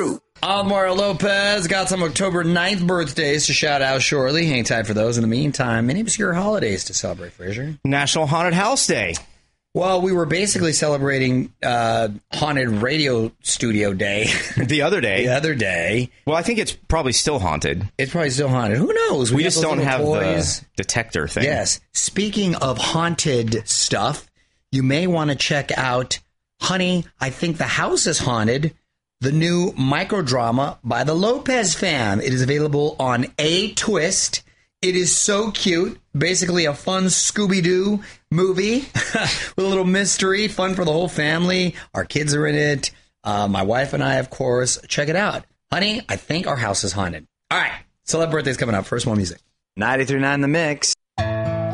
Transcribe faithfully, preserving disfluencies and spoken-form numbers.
Almar Lopez got some October ninth birthdays to shout out shortly. Hang tight for those. In the meantime, many obscure holidays to celebrate, Fraser. National Haunted House Day. Well, we were basically celebrating uh, Haunted Radio Studio Day. The other day. the other day. Well, I think it's probably still haunted. It's probably still haunted. Who knows? We, we just have don't have toys. the detector thing. Yes. Speaking of haunted stuff, you may want to check out Honey, I Think the House is Haunted, the new microdrama by the Lopez fam. It is available on A Twist. It is so cute. Basically a fun Scooby-Doo movie with a little mystery, fun for the whole family. Our kids are in it. Uh, my wife and I, of course. Check it out. Honey, I Think Our House is Haunted. All right. Celeb birthday's coming up. First, more music. ninety-three point nine The Mix.